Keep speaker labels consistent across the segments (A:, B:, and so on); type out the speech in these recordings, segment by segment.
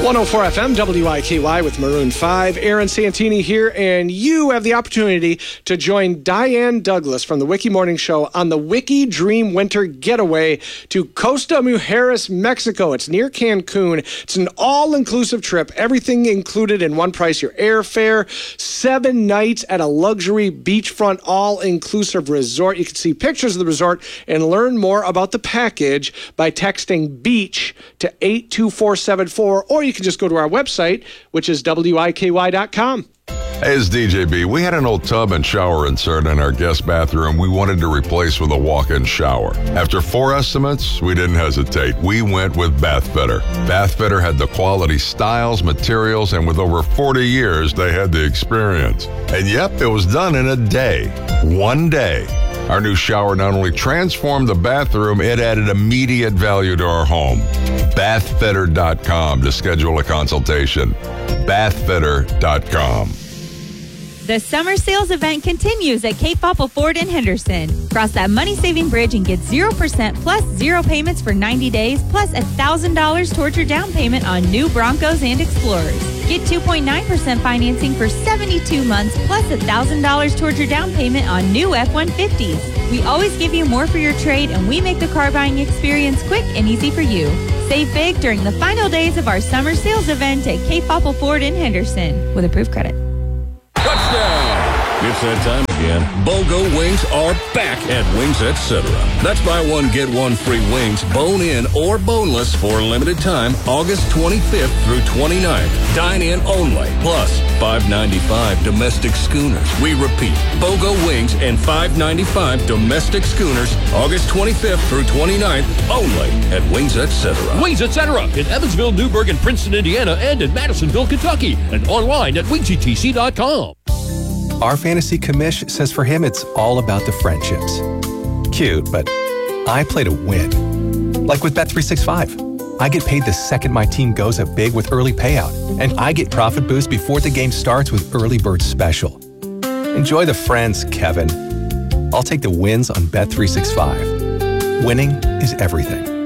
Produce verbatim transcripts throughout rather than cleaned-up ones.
A: one oh four F M, W I K Y with Maroon five. Aaron Santini here, and you have the opportunity to join Diane Douglas from the Wiki Morning Show on the Wiki Dream Winter Getaway to Costa Mujeres, Mexico. It's near Cancun. It's an all-inclusive trip, everything included in one price. Your airfare, seven nights at a luxury beachfront all-inclusive resort. You can see pictures of the resort and learn more about the package by texting BEACH to eight two four seven four, or you can just go to our website, which is W I K Y dot com.
B: Hey, it's D J B. We had an old tub and shower insert in our guest bathroom we wanted to replace with a walk-in shower. After four estimates, we didn't hesitate. We went with Bathfitter. Bathfitter had the quality styles, materials, and with over forty years, they had the experience. And yep, it was done in a day. One day. Our new shower not only transformed the bathroom, it added immediate value to our home. Bathfitter dot com to schedule a consultation. Bathfitter dot com.
C: The summer sales event continues at Cape Apple Ford in Henderson. Cross that money-saving bridge and get zero percent plus zero payments for ninety days, plus one thousand dollars towards your down payment on new Broncos and Explorers. Get two point nine percent financing for seventy-two months, plus one thousand dollars towards your down payment on new F one fifties. We always give you more for your trade, and we make the car buying experience quick and easy for you. Save big during the final days of our summer sales event at Cape Apple Ford in Henderson with approved credit.
D: Touchdown! It's that time again. BOGO wings are back at Wings et cetera. That's buy one, get one free wings, bone-in or boneless for a limited time, August twenty-fifth through twenty-ninth. Dine-in only, plus five ninety-five domestic schooners. We repeat, BOGO wings and five ninety-five domestic schooners, August twenty-fifth through twenty-ninth, only at Wings et cetera.
E: Wings et cetera in Evansville, Newburgh, and Princeton, Indiana, and in Madisonville, Kentucky, and online at wings e t c dot com.
F: Our fantasy commish says for him it's all about the friendships. Cute, but I play to win. Like with Bet three sixty-five. I get paid the second my team goes up big with early payout, and I get profit boost before the game starts with Early Bird Special. Enjoy the friends, Kevin. I'll take the wins on Bet three sixty-five. Winning is everything.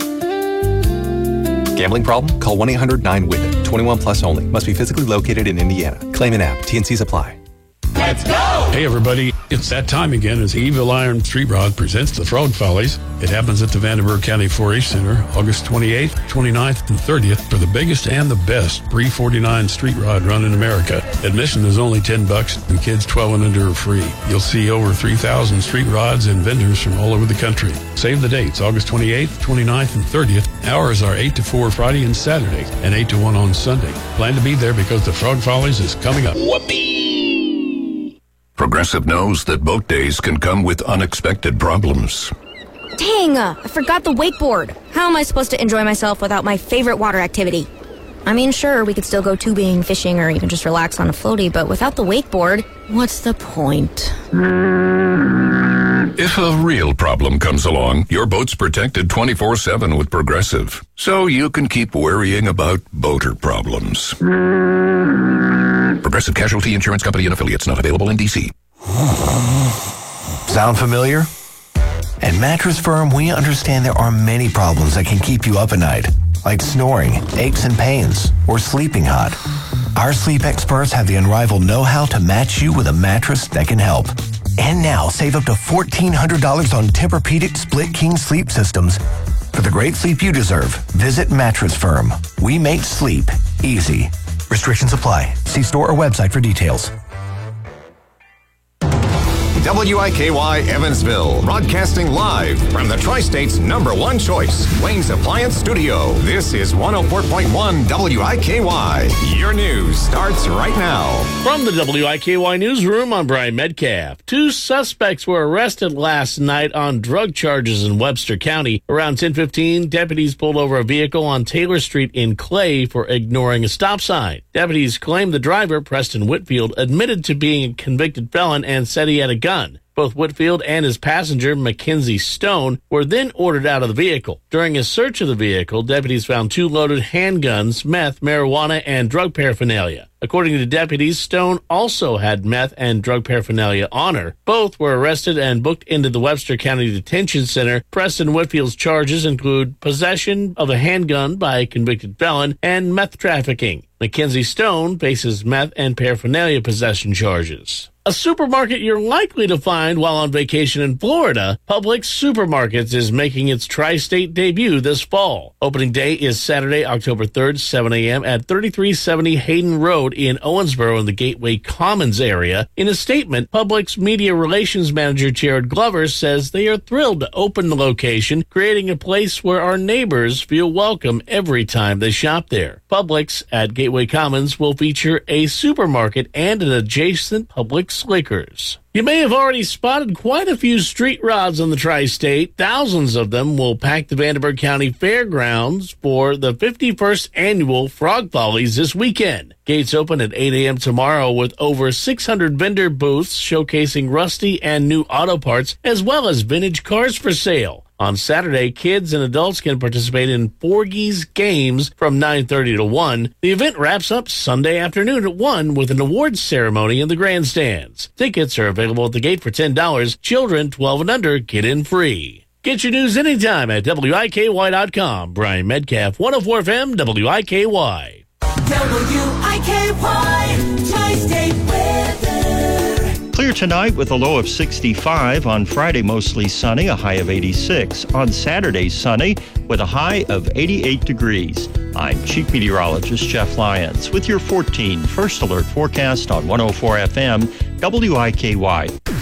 F: Gambling problem? Call one eight hundred nine W I T H It. twenty-one plus only. Must be physically located in Indiana. Claim an app. T N Cs apply.
G: Let's go! Hey, everybody. It's that time again as Evil Iron Street Rod presents the Frog Follies. It happens at the Vandenberg County four H Center, August twenty-eighth, twenty-ninth, and thirtieth for the biggest and the best pre forty-nine street rod run in America. Admission is only ten bucks, and kids twelve and under are free. You'll see over three thousand street rods and vendors from all over the country. Save the dates, August twenty-eighth, twenty-ninth, and thirtieth. Hours are eight to four Friday and Saturday, and eight to one on Sunday. Plan to be there because the Frog Follies is coming up. Whoopee!
D: Progressive knows that boat days can come with unexpected problems.
H: Dang, uh, I forgot the wakeboard. How am I supposed to enjoy myself without my favorite water activity? I mean, sure, we could still go tubing, fishing, or even just relax on a floaty, but without the wakeboard, what's the point?
D: If a real problem comes along, your boat's protected twenty-four seven with Progressive, so you can keep worrying about boater problems. Progressive Casualty Insurance Company and Affiliates, not available in D C.
I: Sound familiar? At Mattress Firm, we understand there are many problems that can keep you up at night, like snoring, aches and pains, or sleeping hot. Our sleep experts have the unrivaled know-how to match you with a mattress that can help. And now, save up to fourteen hundred dollars on Tempur-Pedic Split King sleep systems. For the great sleep you deserve, visit Mattress Firm. We make sleep easy. Restrictions apply. See store or website for details.
J: W I K Y Evansville, broadcasting live from the Tri-State's number one choice, Wayne's Appliance Studio. This is one oh four point one W I K Y. Your news starts right now.
K: From the W I K Y newsroom, I'm Brian Metcalf. Two suspects were arrested last night on drug charges in Webster County. Around ten fifteen, deputies pulled over a vehicle on Taylor Street in Clay for ignoring a stop sign. Deputies claimed the driver, Preston Whitfield, admitted to being a convicted felon and said he had a gun. Both Whitfield and his passenger, Mackenzie Stone, were then ordered out of the vehicle. During a search of the vehicle, deputies found two loaded handguns, meth, marijuana, and drug paraphernalia. According to deputies, Stone also had meth and drug paraphernalia on her. Both were arrested and booked into the Webster County Detention Center. Preston Whitfield's charges include possession of a handgun by a convicted felon and meth trafficking. Mackenzie Stone faces meth and paraphernalia possession charges. A supermarket you're likely to find while on vacation in Florida, Publix Supermarkets is making its tri-state debut this fall. Opening day is Saturday, October third, seven a.m. at thirty-three seventy Hayden Road in Owensboro in the Gateway Commons area. In a statement, Publix Media Relations Manager Jared Glover says they are thrilled to open the location, creating a place where our neighbors feel welcome every time they shop there. Publix at Gateway Commons will feature a supermarket and an adjacent Publix Liquors. You may have already spotted quite a few street rods on the tri-state. Thousands of them will pack the Vanderburgh County Fairgrounds for the fifty-first annual Frog Follies this weekend. Gates open at eight a.m. tomorrow with over six hundred vendor booths showcasing rusty and new auto parts as well as vintage cars for sale. On Saturday, kids and adults can participate in Forgie's Games from nine thirty to one. The event wraps up Sunday afternoon at one with an awards ceremony in the grandstands. Tickets are available at the gate for ten dollars. Children twelve and under get in free. Get your news anytime at W I K Y dot com. Brian Metcalf, one oh four F M, W I K Y.
L: W I K Y, Tri-State Weather.
M: Clear tonight with a low of sixty-five. On Friday, mostly sunny, a high of eighty-six. On Saturday, sunny with a high of eighty-eight degrees. I'm Chief Meteorologist Jeff Lyons with your fourteen First Alert forecast on one oh four F M, W I K Y.